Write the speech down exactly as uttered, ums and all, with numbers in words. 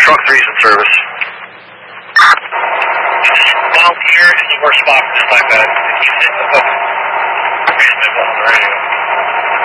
Truck three's in service. Down here is the worst spot for this type of reasonable on the radio.